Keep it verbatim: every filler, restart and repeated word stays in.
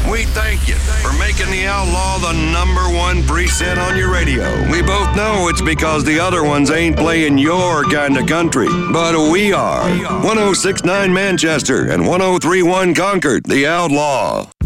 We thank you for making the Outlaw the number one preset on your radio. We both know it's because the other ones ain't playing your kind of country, but we are. one oh six point nine Manchester and one oh three point one Concord, the Outlaw.